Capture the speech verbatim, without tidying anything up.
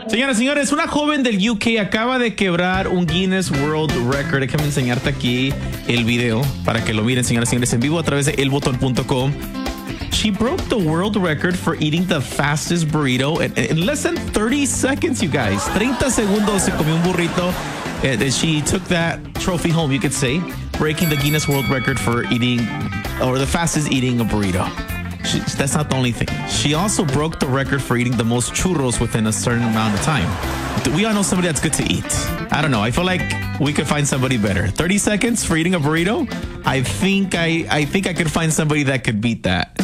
Señoras y señores, una joven del U K acaba de quebrar un Guinness World Record. Déjame enseñarte aquí el video para que lo miren, señoras y señores, en vivo a través de el botón punto com. She broke the world record for eating the fastest burrito in, in less than thirty seconds, you guys. treinta segundos se comió un burrito. Uh, she took that trophy home, you could say, breaking the Guinness World Record for eating, or the fastest eating a burrito. She, that's not the only thing. She also broke the record for eating the most churros within a certain amount of time. We all know somebody that's good to eat. I don't know. I feel like we could find somebody better. thirty seconds for eating a burrito? I think I, I think I could find somebody that could beat that.